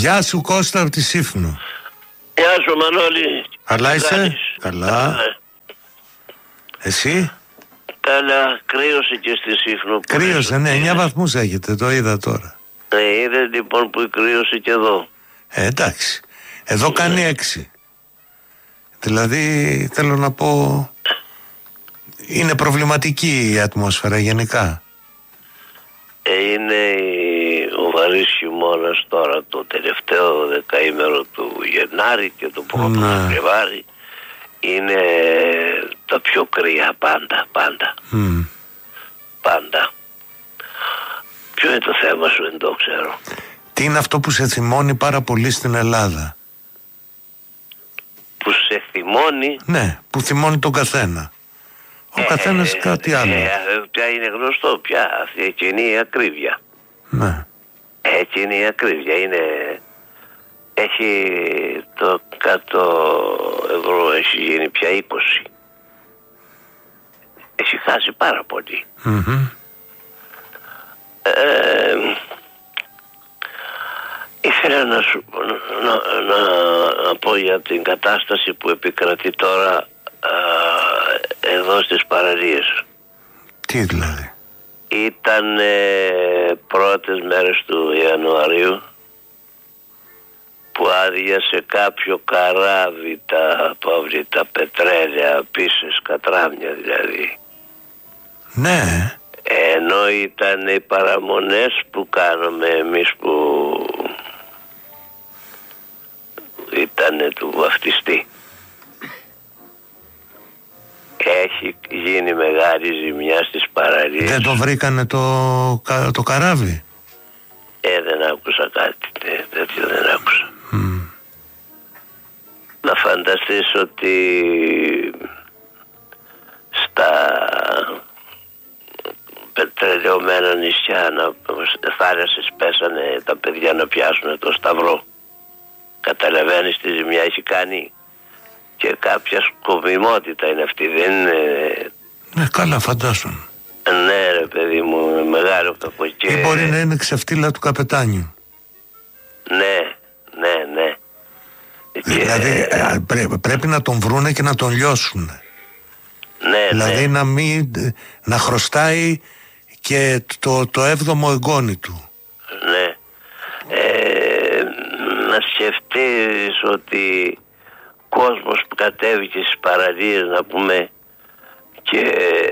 Γεια σου Κώστα από τη Σύφνο. Γεια σου Μανώλη. Καλά είσαι? Καλά. Εσύ? Καλά, κρύωσε και στη Σύφνο. Κρύωσε, ναι, 9 βαθμούς έχετε, το είδα τώρα. Είδε λοιπόν που κρύωσε και εδώ. Εντάξει, εδώ κάνει 6. Δηλαδή θέλω να πω, είναι προβληματική η ατμόσφαιρα γενικά. Είναι ο βαρύς χειμώνας τώρα, το τελευταίο δεκαήμερο του Γενάρη και το πρώτο του Φλεβάρη. Είναι τα πιο κρύα πάντα. Πάντα. Ποιο είναι το θέμα σου, δεν το ξέρω. Τι είναι αυτό που σε θυμώνει πάρα πολύ στην Ελλάδα? Που σε θυμώνει? Ναι, που θυμώνει τον καθένα. Ο καθένας κάτι άλλο. Πια είναι γνωστό πια. Αυτή είναι η ακρίβεια. Ναι. Έτσι είναι η ακρίβεια. Έχει το 100 ευρώ, έχει γίνει πια 20. Έχει χάσει πάρα πολύ. Ήθελα να πω για την κατάσταση που επικρατεί τώρα εδώ στις παραλίες. Τι δηλαδή? Ήταν πρώτες μέρες του Ιανουαρίου που άδειασε κάποιο καράβι τα πετρέλαια, πίσες, κατράμια δηλαδή. Ναι. Ενώ ήταν οι παραμονές που κάνουμε εμείς που ήταν του βαφτιστή. Έχει γίνει μεγάλη ζημιά στις παραλίες. Δεν το βρήκανε το καράβι? Δεν άκουσα κάτι τέτοιο, δεν άκουσα. Να φανταστείς ότι στα πετρελαιωμένα νησιά, θάλασσες, πέσανε τα παιδιά να πιάσουν το σταυρό. Καταλαβαίνεις τι ζημιά έχει κάνει? Και κάποια σκοπιμότητα είναι αυτή, δεν είναι? Ναι, καλά, φαντάσου. Ναι ρε παιδί μου, μεγάλο κακοκαίρι. Ή μπορεί να είναι ξεφτύλα του καπετάνιου. Ναι. Δηλαδή πρέπει να τον βρούνε και να τον λιώσουν. Ναι. Δηλαδή να χρωστάει και το 7ο εγγόνι του. Ναι. Να σκεφτείς ότι κόσμος που κατέβηκε στις παραλίες, να πούμε, και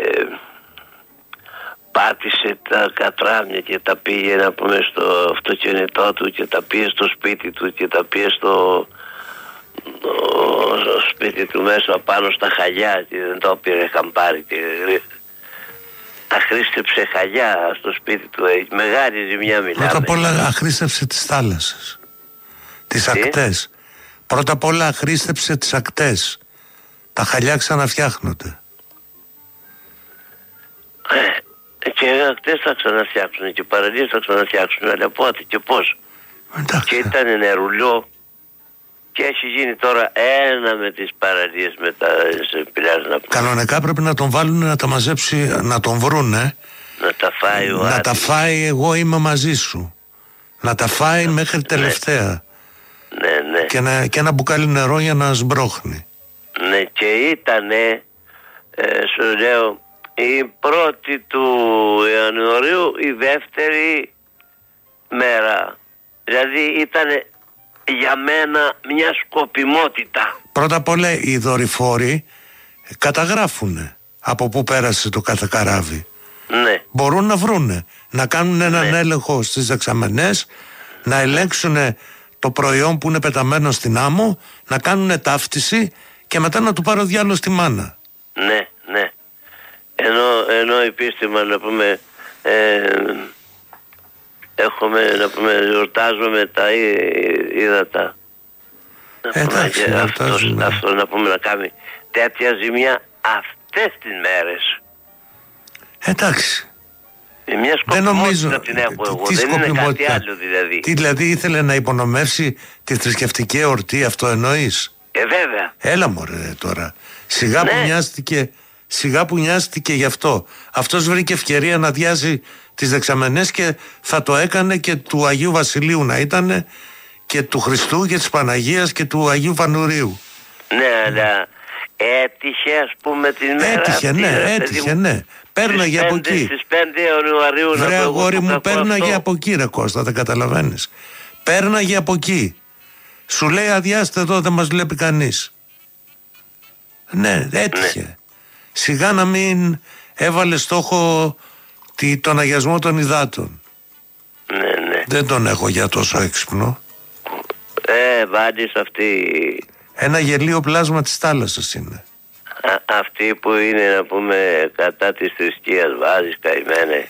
πάτησε τα κατράμια και τα πήγε, να πούμε, στο αυτοκίνητό του και τα πήγε στο σπίτι του και τα πήγε στο σπίτι του μέσα πάνω στα χαλιά και δεν το πήρε χαμπάρι και τα χρήστεψε χαλιά στο σπίτι του. Μεγάλη ζημιά μιλάμε. Πρώτα απ' όλα αχρήστεψε τις θάλασσες, τις ακτές. Πρώτα απ' όλα αχρήστεψε τις ακτές. Τα χαλιά ξαναφτιάχνονται. Και οι ακτές θα ξαναφτιάξουν και οι παραλίες θα ξαναφτιάξουν, αλλά πότε και πώς? Εντάξει. Και ήταν νερουλιό και έχει γίνει τώρα ένα με τις παραλίες με τα πιλάρες, να πούμε. Κανονικά πρέπει να τον βάλουν να τα μαζέψει, να τον βρούνε. Να τα φάει ο Να τα φάει, εγώ είμαι μαζί σου. Να τα φάει μέχρι τελευταία. Ναι. Και ένα μπουκάλι νερό για να σμπρώχνει. Ναι, και ήτανε, σου λέω, η πρώτη του Ιανουαρίου, η δεύτερη μέρα. Δηλαδή ήτανε για μένα μια σκοπιμότητα. Πρώτα απ' όλα οι δορυφόροι καταγράφουνε από πού πέρασε το κάθε καράβι. Ναι. Μπορούν να βρούνε, να κάνουν έναν έλεγχο στις δεξαμενές, να ελέγξουν το προϊόν που είναι πεταμένο στην άμμο, να κάνουν ταύτιση και μετά να του πάρει ο διάλογος στη μάνα. Ναι. Ενώ επίστημα, να πούμε, έχουμε, να πούμε, γιορτάζουμε τα ύδατα. Εντάξει, αυτό να πούμε, να κάνει τέτοια ζημιά αυτές τις μέρες. Εντάξει. Μια σκοπιμότητα την έχω εγώ, δεν είναι κάτι άλλο δηλαδή. Τι δηλαδή ήθελε να υπονομεύσει τη θρησκευτική εορτή, αυτό εννοείς? Βέβαια. Έλα μωρέ τώρα. Σιγά που νοιάστηκε γι' αυτό. Αυτός βρήκε ευκαιρία να αδειάζει τις δεξαμενές και θα το έκανε και του Αγίου Βασιλείου να ήτανε και του Χριστού και της Παναγίας και του Αγίου Φανουρίου. Ναι, αλλά έτυχε ας πούμε την μέρα Έτυχε, αυτή, ναι, έτυχε, ναι. Πέρναγε από εκεί. Στις 5 Ιανουαρίου. Βρε αγόρι μου, πέρναγε από εκεί ρε Κώστα, δεν καταλαβαίνεις. Πέρναγε από εκεί. Σου λέει αδειάστε εδώ, δεν μας βλέπει κανείς. Ναι, έτυχε. Ναι. Σιγά να μην έβαλε στόχο τον αγιασμό των υδάτων. Ναι, ναι. Δεν τον έχω για τόσο έξυπνο. Βάζεις αυτή. Ένα γελίο πλάσμα της θάλασσας είναι. Αυτή που είναι να πούμε κατά της θρησκείας βάζεις καημένε.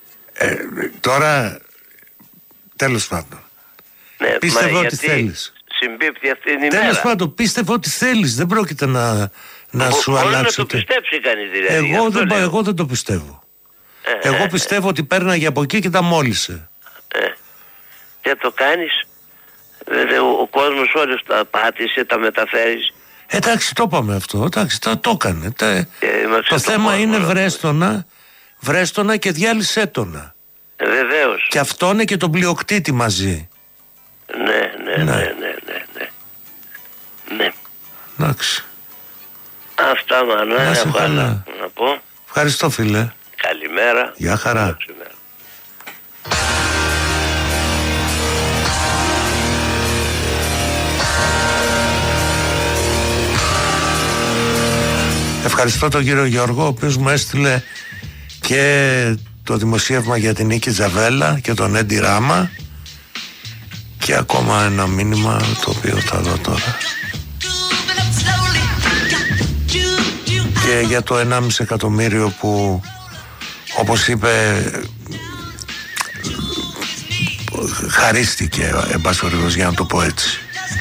Τώρα τέλος πάντων. Ναι, πίστευα ότι θέλεις. Συμπίπτει αυτή την ημέρα. Τέλος πάντων, πίστευα ότι θέλεις. Δεν πρόκειται να σου αλλάξει. Να το πιστέψει κανείς δηλαδή. Εγώ δεν το πιστεύω. Εγώ πιστεύω ότι πέρναγε από εκεί και τα μόλισε. Δεν το κάνεις. Ο κόσμος όλος τα πάτησε, τα μεταφέρεις. Εντάξει, το είπαμε αυτό. Εντάξει, το έκανε. Το θέμα είναι βρέστονα και διάλυσέτονα. Βεβαίως. Και αυτό είναι και τον πλειοκτήτη μαζί. Ναι. Εντάξει. Αυτά μάνα, έχω να πω. Ευχαριστώ φίλε. Καλημέρα. Γεια χαρά. Ευχαριστώ τον κύριο Γιώργο, ο οποίος μου έστειλε και το δημοσίευμα για την Νίκη Τζαβέλα και τον Έντι Ράμα και ακόμα ένα μήνυμα το οποίο θα δω τώρα. Και για το 1,5 εκατομμύριο που, όπως είπε, χαρίστηκε, εν πάση περιπτώσει, για να το πω έτσι.